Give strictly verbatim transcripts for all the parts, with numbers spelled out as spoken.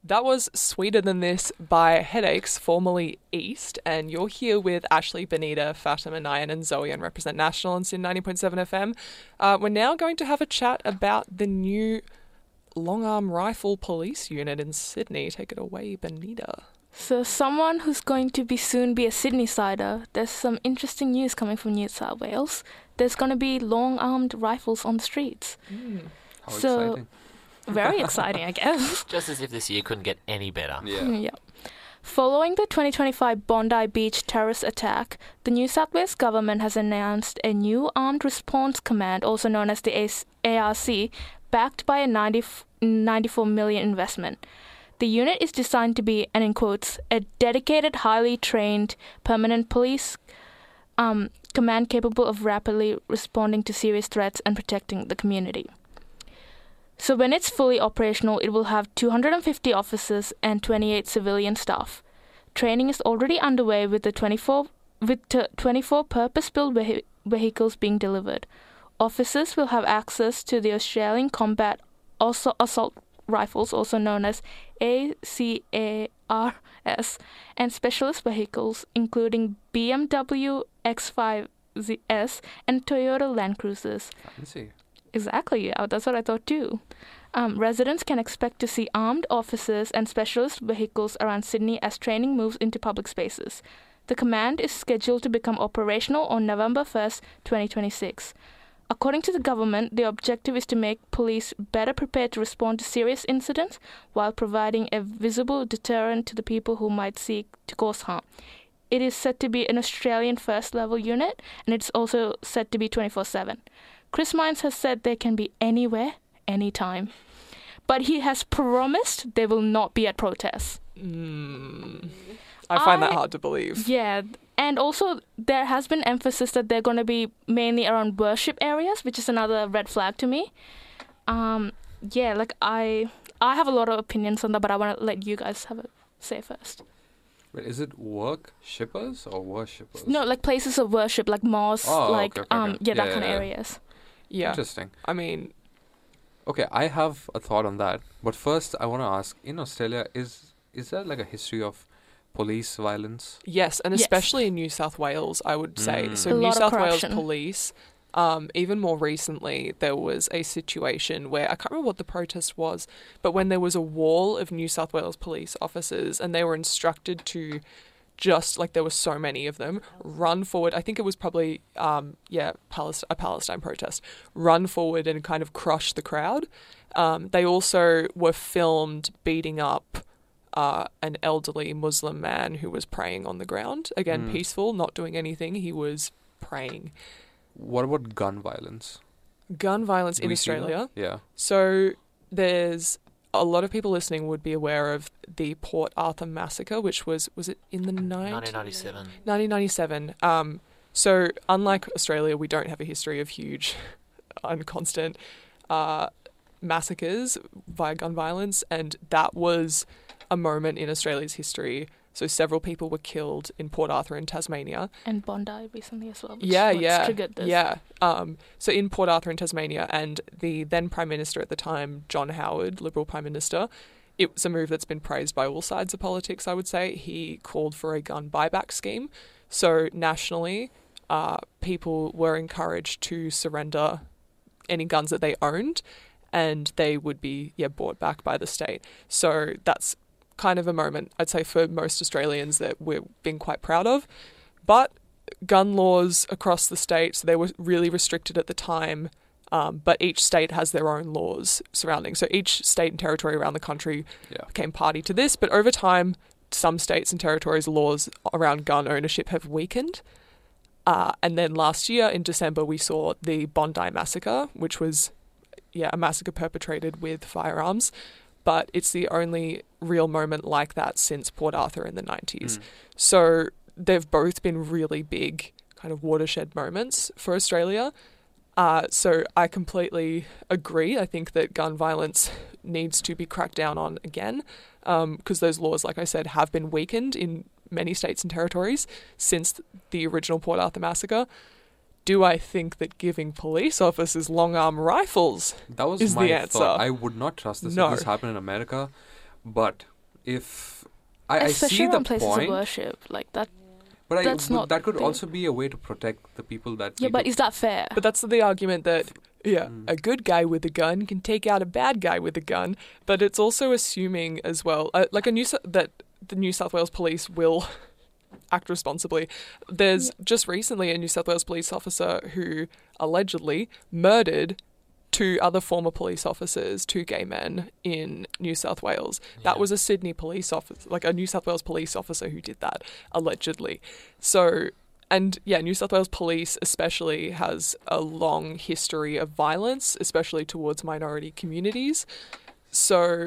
That was Sweeter Than This by Headaches, formerly East, and you're here with Ashley, Benita, Fatima, Nyan and Zoe on Represent National on Sin ninety point seven F M. Uh, we're now going to have a chat about the new Long Arm Rifle Police Unit in Sydney. Take it away, Benita. So someone who's going to be soon be a Sydney-sider, there's some interesting news coming from New South Wales. There's going to be long-armed rifles on the streets. Mm. How so, exciting. Very exciting, I guess. Just as if this year couldn't get any better. Yeah. yeah. Following the twenty twenty-five Bondi Beach terrorist attack, the New South Wales government has announced a new Armed Response Command, also known as the A R C, backed by a ninety-four million dollars investment. The unit is designed to be, and in quotes, a dedicated, highly trained, permanent police um, command capable of rapidly responding to serious threats and protecting the community. So when it's fully operational, it will have two hundred fifty officers and twenty-eight civilian staff. Training is already underway with the twenty-four with twenty-four purpose-built vehi- vehicles being delivered. Officers will have access to the Australian Combat Assault, Assault Rifles, also known as A C A R S, and specialist vehicles, including B M W X five S and Toyota Land Cruisers. Fancy. Exactly, yeah, that's what I thought too. Um, residents can expect to see armed officers and specialist vehicles around Sydney as training moves into public spaces. The command is scheduled to become operational on November first, twenty twenty-six. According to the government, the objective is to make police better prepared to respond to serious incidents while providing a visible deterrent to the people who might seek to cause harm. It is said to be an Australian first-level unit, and it's also said to be twenty-four seven. Chris Mines has said they can be anywhere, anytime. But he has promised they will not be at protests. Mm. I find I, that hard to believe. Yeah, and also there has been emphasis that they're going to be mainly around worship areas, which is another red flag to me. Um, yeah, like I I have a lot of opinions on that, but I want to let you guys have a say first. Wait, is it work shippers or worshippers? No, like places of worship, like mosques, Oh, like okay, okay, um, okay. yeah, that Yeah, kind yeah, of yeah. areas. Yeah. Interesting. I mean, Okay, I have a thought on that. But first, I want to ask, in Australia, is is there like a history of police violence? yes, and Yes. especially in New South Wales, I would say. Mm. So A New lot of South Wales corruption. Police, um, even more recently, there was a situation where, I can't remember what the protest was, but when there was a wall of New South Wales police officers and they were instructed to just, like there were so many of them, run forward. I think it was probably, um, yeah, Palest- a Palestine protest. Run forward and kind of crush the crowd. Um, they also were filmed beating up uh, an elderly Muslim man who was praying on the ground. Again, Mm. peaceful, not doing anything. He was praying. What about gun violence? Gun violence Do in we see that? Australia. Yeah. So there's a lot of people listening would be aware of the Port Arthur massacre, which was, was it in the nineteen ninety-seven. nineteen ninety-seven. Um, so unlike Australia, we don't have a history of huge and constant uh, massacres via gun violence, and that was a moment in Australia's history. So several people were killed in Port Arthur in Tasmania. And Bondi recently as well. Which Yeah, what's yeah, triggered this. yeah. Um, so in Port Arthur in Tasmania, and the then Prime Minister at the time, John Howard, Liberal Prime Minister, it was a move that's been praised by all sides of politics, I would say. He called for a gun buyback scheme. So nationally, uh, people were encouraged to surrender any guns that they owned, and they would be yeah bought back by the state. So that's kind of a moment, I'd say, for most Australians that we've been quite proud of. But gun laws across the states, they were really restricted at the time, um, but each state has their own laws surrounding. So each state and territory around the country Yeah. became party to this, but over time, some states and territories' laws around gun ownership have weakened. Uh, and then last year in December, we saw the Bondi massacre, which was yeah a massacre perpetrated with firearms. But it's the only real moment like that since Port Arthur in the nineties. Mm. So they've both been really big kind of watershed moments for Australia. Uh, so I completely agree. I think that gun violence needs to be cracked down on again, because those laws, like I said, have been weakened in many states and territories since the original Port Arthur massacre. Do I think that giving police officers long-arm rifles That was is my the answer? thought. I would not trust this No. if this happened in America. But if I, I Especially see the around places point, of worship, like that. but I, that's but not that could the- also be a way to protect the people that. Yeah, people- but is that fair? But that's the argument that, yeah, Mm. a good guy with a gun can take out a bad guy with a gun, but it's also assuming as well, uh, like a new Sou- that the New South Wales Police will act responsibly. There's just recently a New South Wales police officer who allegedly murdered two other former police officers, two gay men in New South Wales. That Yeah. was a Sydney police officer, like a New South Wales police officer who did that, allegedly. So, and yeah, New South Wales Police especially has a long history of violence, especially towards minority communities. So,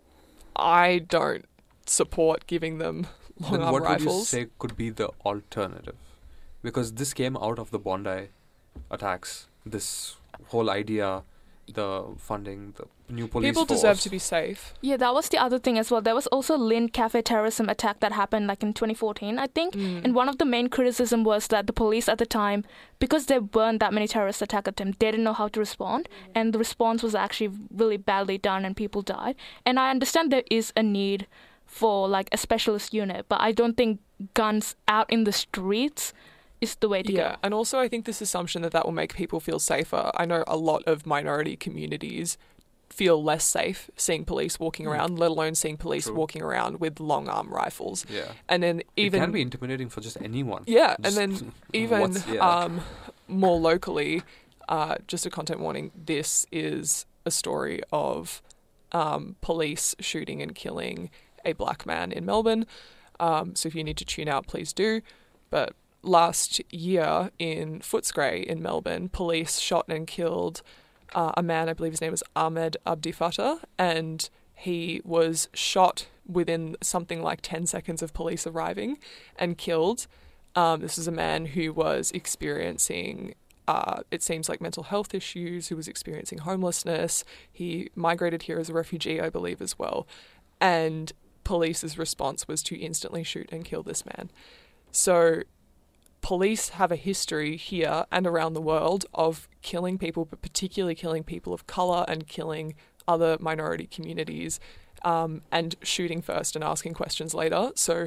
I don't support giving them long Then arm what would you rifles. say could be the alternative? Because this came out of the Bondi attacks. This whole idea, the funding, the new police People force. deserve to be safe. Yeah, that was the other thing as well. There was also Lynn Cafe terrorism attack that happened like in twenty fourteen, I think. Mm. And one of the main criticism was that the police at the time, because there weren't that many terrorist attack attempts, they didn't know how to respond. And the response was actually really badly done and people died. And I understand there is a need for like a specialist unit, but I don't think guns out in the streets is the way to Yeah, go. and also I think this assumption that that will make people feel safer. I know a lot of minority communities feel less safe seeing police walking Mm. around, let alone seeing police True. walking around with long arm rifles. Yeah. And then even it can be intimidating for just anyone. yeah, and Just then even what's- yeah. um, more locally, uh, just a content warning. This is a story of um, police shooting and killing a black man in Melbourne. Um, so if you need to tune out, please do. But last year in Footscray in Melbourne, police shot and killed uh, a man, I believe his name was Ahmed Abdifatah, and he was shot within something like ten seconds of police arriving and killed. Um, this is a man who was experiencing, uh, it seems like mental health issues, who was experiencing homelessness. He migrated here as a refugee, I believe, as well. And police's response was to instantly shoot and kill this man. So police have a history here and around the world of killing people, but particularly killing people of colour and killing other minority communities, um, and shooting first and asking questions later. So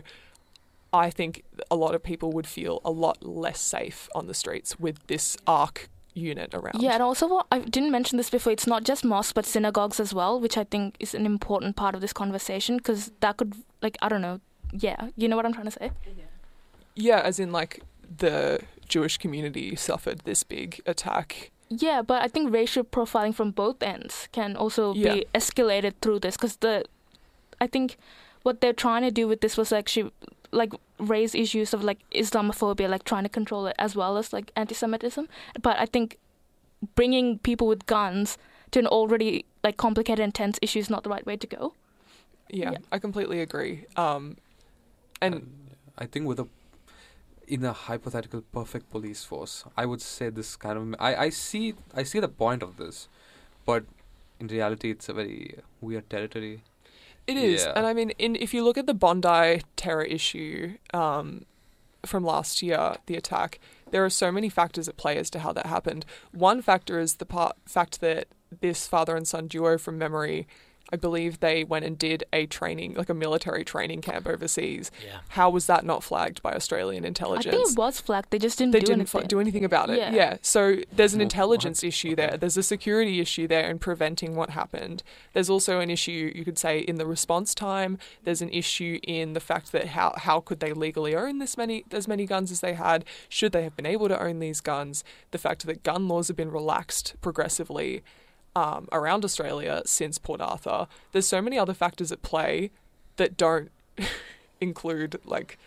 I think a lot of people would feel a lot less safe on the streets with this ARC unit around. Yeah, and also what I didn't mention this before, it's not just mosques but synagogues as well, which I think is an important part of this conversation because that could, like, I don't know, yeah, you know what I'm trying to say? Yeah, as in like the Jewish community suffered this big attack. Yeah, but I think racial profiling from both ends can also Yeah. be escalated through this because the, I think what they're trying to do with this was actually like raise issues of like Islamophobia, like trying to control it as well as like anti-Semitism. But I think bringing people with guns to an already like complicated and tense issue is not the right way to go. Yeah, Yeah. I completely agree. Um, and And I think with a in a hypothetical perfect police force, I would say this kind of I, I see I see the point of this, but in reality, it's a very weird territory. it is, Yeah. and I mean, in if you look at the Bondi terror issue um, from last year, the attack, there are so many factors at play as to how that happened. One factor is the part, fact that this father and son duo, from memory, I believe they went and did a training, like a military training camp overseas. Yeah. How was that not flagged by Australian I intelligence? think it was flagged. They just didn't they do didn't anything. f- do anything about it. Yeah. Yeah. So there's an Well, intelligence what? issue there. There's a security issue there in preventing what happened. There's also an issue, you could say, in the response time. There's an issue in the fact that how how could they legally own this many as many guns as they had? Should they have been able to own these guns? The fact that gun laws have been relaxed progressively um, around Australia since Port Arthur. There's so many other factors at play that don't include like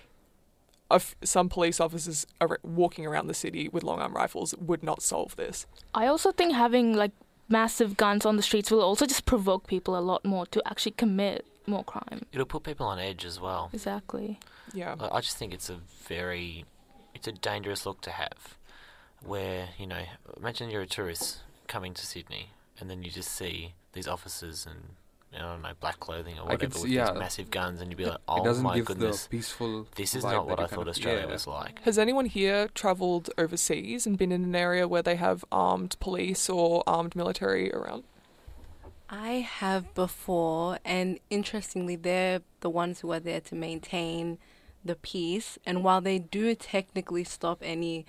of some police officers are walking around the city with long arm rifles would not solve this. I also think having like massive guns on the streets will also just provoke people a lot more to actually commit more crime. It'll put people on edge as well. Exactly. Yeah. I I just think it's a very, it's a dangerous look to have, where, you know, imagine you're a tourist coming to Sydney, and then you just see these officers and, I don't know, black clothing or I could whatever s- with yeah. these massive guns, and you'd be like, It oh doesn't my give goodness, the peaceful. this is vibe not that what you I kind thought of- Australia yeah. was like. Has anyone here travelled overseas and been in an area where they have armed police or armed military around? I have before, and interestingly, they're the ones who are there to maintain the peace. And while they do technically stop any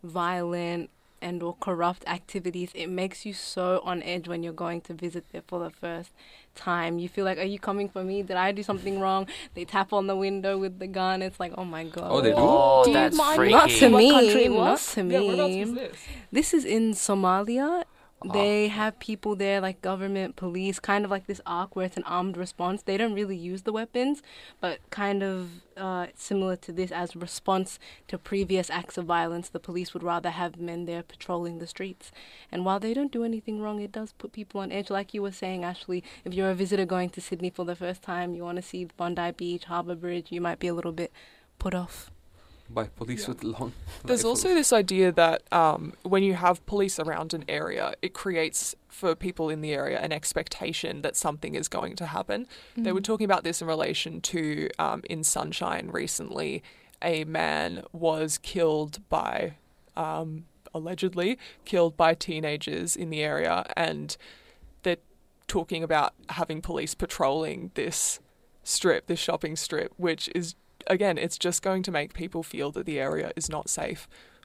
violent and or corrupt activities, it makes you so on edge when you're going to visit there for the first time. You feel like, are you coming for me? Did I do something wrong? They tap on the window with the gun. It's like, oh my god. Oh, they do? Oh, Do you that's mind freaky. Not to What me. country it Not was? to Yeah, whereabouts me. was this? This is in Somalia. Oh. They have people there, like government, police, kind of like this arc where it's an armed response. They don't really use the weapons, but kind of uh, similar to this as response to previous acts of violence. The police would rather have men there patrolling the streets. And while they don't do anything wrong, it does put people on edge. Like you were saying, Ashley, if you're a visitor going to Sydney for the first time, you want to see Bondi Beach, Harbour Bridge, you might be a little bit put off. By police Yeah. with long There's also rifles. this idea that um, when you have police around an area, it creates for people in the area an expectation that something is going to happen. They were talking about this in relation to um, in Sunshine recently, a man was killed by, um, allegedly, killed by teenagers in the area, and they're talking about having police patrolling this strip, this shopping strip, which is, again, it's just going to make people feel that the area is not safe,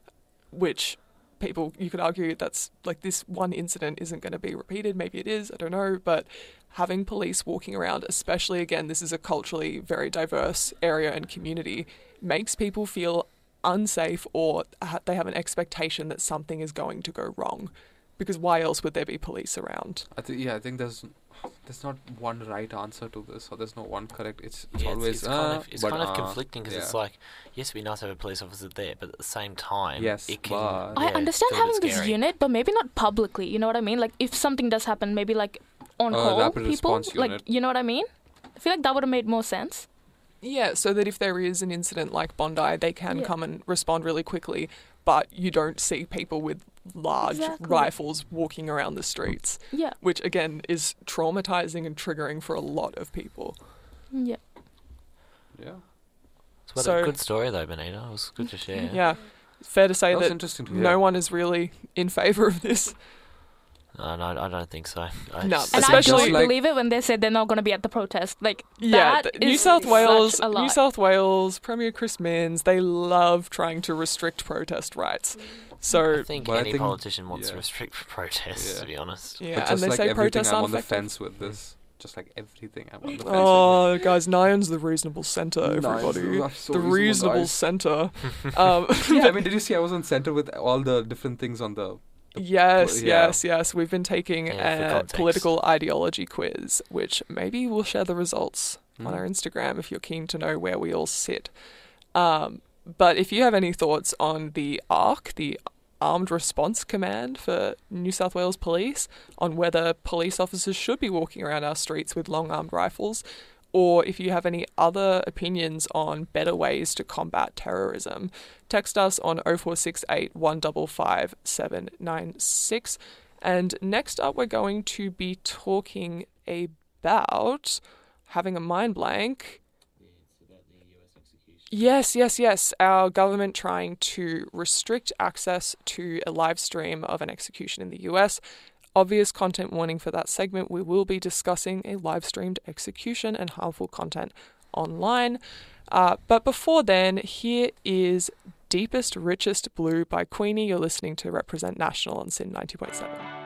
which people, you could argue that's like this one incident isn't going to be repeated. Maybe it is, I don't know. But having police walking around, especially, again, this is a culturally very diverse area and community, makes people feel unsafe, or ha- they have an expectation that something is going to go wrong. Because why else would there be police around? I think yeah, I think there's there's not one right answer to this, or there's no one correct. It's, it's Yeah, always it's, it's uh, kind of it's but, kind of uh, conflicting because it's yeah. like, yes, it'd be nice to have a police officer there, but at the same time, Yes, it can. but- I yeah, understand feel a bit having this scary. unit, but maybe not publicly. You know what I mean? Like if something does happen, maybe like on Uh, call rapid people. response Like unit. you know what I mean? I feel like that would have made more sense. Yeah, so that if there is an incident like Bondi, they can Yeah. come and respond really quickly, but you don't see people with large Exactly. rifles walking around the streets, Yeah, which again is traumatizing and triggering for a lot of people. yeah. Yeah, It's what So- a good story though, Benita. It was good to share. Yeah, fair to say that was that interesting to hear. no one is really in favour of this. No, no, I don't think so. I No, just- And Especially- I don't like- believe it when they said they're not going to be at the protest. Like Yeah, that th- New is South such Wales, a lot. New South Wales Premier Chris Minns, they love trying to restrict protest rights. So I think But I any think- politician wants to yeah. restrict protests, Yeah. to be honest. yeah, but just and they like say everything, protests I'm aren't on the effective. fence with this. Just like everything, I'm on the fence. Oh, guys, Nyon's the reasonable centre, with this. Nice. everybody. I'm so The reasonable guys. centre. Um, Yeah, I mean, did you see I was on center with all the different things on the. yes, yeah. yes, yes. We've been taking Yeah, for a context. political ideology quiz, which maybe we'll share the results on Mm. our Instagram if you're keen to know where we all sit. Um, but if you have any thoughts on the ARC, the Armed Response Command for New South Wales Police, on whether police officers should be walking around our streets with long armed rifles, or if you have any other opinions on better ways to combat terrorism, text us on oh four six eight, one five five, seven nine six. And next up, we're going to be talking about having a mind blank. Yes, yes, yes. Our government trying to restrict access to a live stream of an execution in the U S. Obvious content warning for that segment. We will be discussing a live streamed execution and harmful content online. Uh, but before then, here is Deepest, Richest Blue by Queenie. You're listening to Represent National on Sin ninety point seven.